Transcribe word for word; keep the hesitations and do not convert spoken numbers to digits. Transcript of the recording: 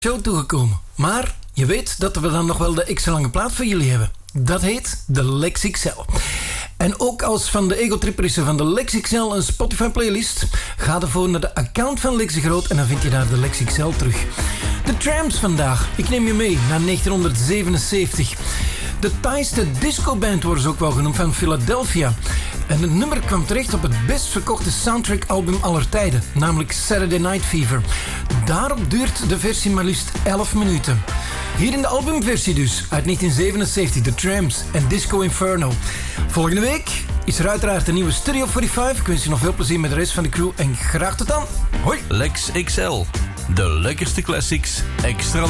show toegekomen. Maar je weet dat we dan nog wel de extra lange plaat voor jullie hebben. Dat heet de Lex X L. En ook als van de Ego-tripper is er van de Lex X L een Spotify-playlist. Ga ervoor naar de account van Lex de Groot en dan vind je daar de Lex X L terug. De Tramps vandaag. Ik neem je mee naar negentien zevenenzeventig. De taaiste discoband worden ze ook wel genoemd, van Philadelphia. En het nummer kwam terecht op het best verkochte soundtrack-album aller tijden, namelijk Saturday Night Fever. Daarop duurt de versie maar liefst elf minuten. Hier in de albumversie dus, uit negentien zevenenzeventig, The Tramps en Disco Inferno. Volgende week is er uiteraard een nieuwe Studio vijfenveertig. Ik wens je nog veel plezier met de rest van de crew en graag tot dan. Hoi! Lex X L, de lekkerste classics, extra